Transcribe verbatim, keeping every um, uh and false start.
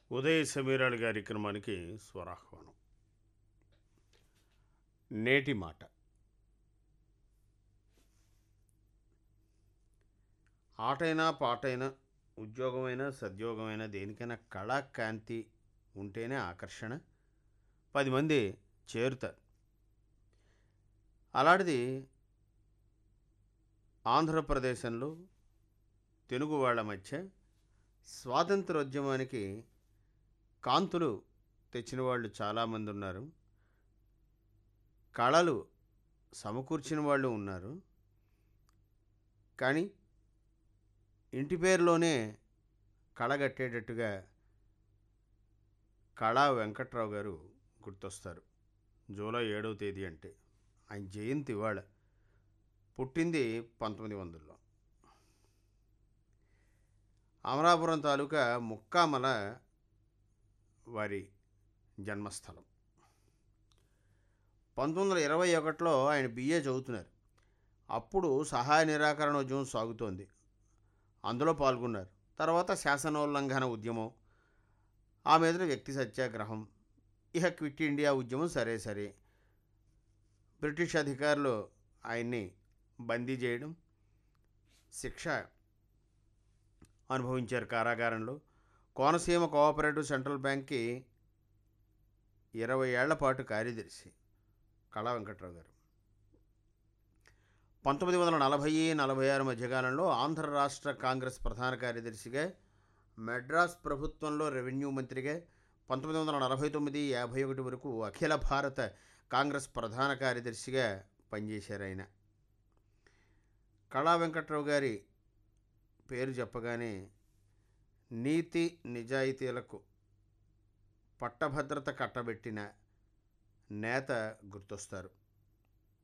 ఉదయ సమీరాలు కార్యక్రమానికి స్వరాహ్వానం. నేటి మాట. ఆటైనా పాటైనా ఉద్యోగమైనా సద్యోగమైనా దేనికైనా కళా కాంతి ఉంటేనే ఆకర్షణ, పది మంది చేరుతారు. అలాంటిది ఆంధ్రప్రదేశంలో తెలుగు వాళ్ళ మధ్య స్వాతంత్రోద్యమానికి కాంతులు తెచ్చిన వాళ్ళు చాలామంది ఉన్నారు. కళలు సమకూర్చిన వాళ్ళు ఉన్నారు. కానీ ఇంటి పేరులోనే కళగట్టేటట్టుగా కళా వెంకట్రావు గారు గుర్తొస్తారు. జూలై ఏడవ తేదీ అంటే ఆయన జయంతి ఇవాళ. పుట్టింది పంతొమ్మిది వందలలో. అమలాపురం తాలూకా ముక్కామల వారి జన్మస్థలం. పంతొమ్మిది వందల ఇరవై ఒకటిలో ఆయన బిఏ చదువుతున్నారు. అప్పుడు సహాయ నిరాకరణ ఉద్యమం సాగుతోంది. అందులో పాల్గొన్నారు. తర్వాత శాసనోల్లంఘన ఉద్యమం, ఆ మీద వ్యక్తి సత్యాగ్రహం, ఇహ క్విట్ ఇండియా ఉద్యమం. సరే సరే బ్రిటిష్ అధికారులు ఆయన్ని బందీ చేయడం, శిక్ష అనుభవించారు కారాగారంలో. కోనసీమ కోఆపరేటివ్ సెంట్రల్ బ్యాంక్కి ఇరవై ఏళ్ల పాటు కార్యదర్శి కళా వెంకట్రావు గారు. పంతొమ్మిది వందల నలభై నలభై ఆరు మధ్యకాలంలో ఆంధ్ర రాష్ట్ర కాంగ్రెస్ ప్రధాన కార్యదర్శిగా, మెడ్రాస్ ప్రభుత్వంలో రెవెన్యూ మంత్రిగా, పంతొమ్మిది వందల నలభై తొమ్మిది యాభై ఒకటి వరకు అఖిల భారత కాంగ్రెస్ ప్రధాన కార్యదర్శిగా పనిచేశారు ఆయన. కళా వెంకట్రావు గారి పేరు చెప్పగానే నీతి నిజాయితీలకు పట్టభద్రత కట్టబెట్టిన నేత గుర్తొస్తారు.